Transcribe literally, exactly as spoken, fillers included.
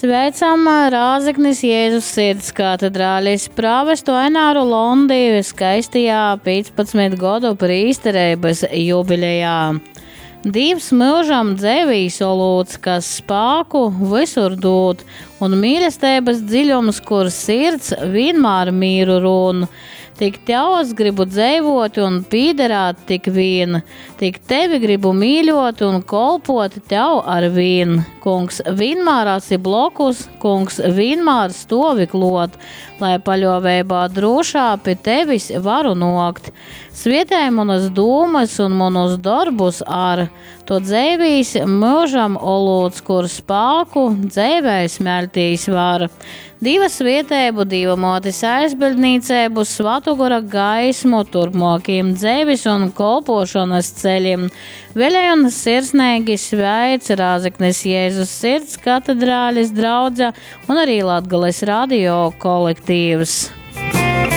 Sveicam Rāzeknes Jēzus sirds katedrālis prāvestu Aināru Londi skaistajā piecpadsmit gadu prīsterības jubilejā. Dievs mūžam dzēvīs olūts, kas spāku visur dūt, un mīlestības dziļums, kur sirds vienmēr mīru runu. Tik Tevs gribu dzēvot un pīderāt tik vien, tik Tevi gribu mīļot un kolpot Tev ar vien. Kungs vienmēr esi blokus, Kungs vienmēr stovi klot, lai paļoveibā drošā pie Tevis varu nokt. Svietēj manas dūmas un manus darbus ar, to dzēvīs mūžam olūts, kur spāku dzēvēs meltīs var. Dieva svietēbu, Dieva motis aizbildnīcēbu, Svatugora gaismu, turpmākiem dzēvis un kolpošanas ceļiem. Vēlēju un sirsnīgi sveic Rāzeknes Jēzus sirds katedrālis draudze un arī Latgales radio kolektīvs.